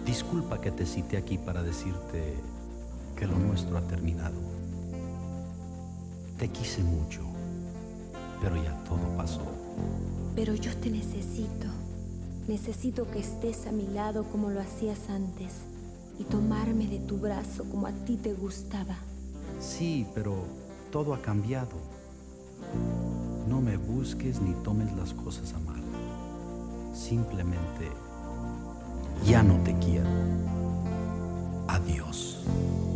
Disculpa que te cité aquí para decirte que lo nuestro ha terminado. Te quise mucho, pero ya todo pasó. Pero yo te necesito. Necesito que estés a mi lado como lo hacías antes y tomarme de tu brazo como a ti te gustaba. Sí, pero todo ha cambiado. No me busques ni tomes las cosas a mal. Simplemente ya no te quiero. Adiós.